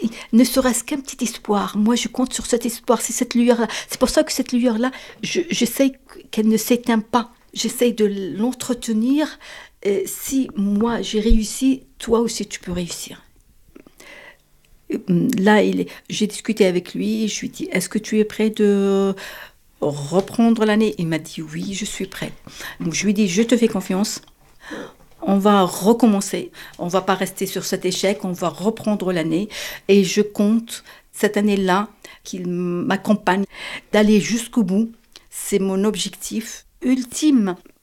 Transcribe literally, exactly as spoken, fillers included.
ne serait-ce qu'un petit espoir. Moi, je compte sur cet espoir, c'est cette lueur-là. C'est pour ça que cette lueur-là, je, j'essaye qu'elle ne s'éteint pas. J'essaye de l'entretenir. Euh, si moi, j'ai réussi, toi aussi, tu peux réussir. Là, il est, j'ai discuté avec lui, je lui ai dit, est-ce que tu es prêt de reprendre l'année? Il m'a dit, oui, je suis prêt. Donc, je lui ai dit, je te fais confiance. On va recommencer, on ne va pas rester sur cet échec, on va reprendre l'année. Et je compte cette année-là qu'il m'accompagne, d'aller jusqu'au bout. C'est mon objectif ultime.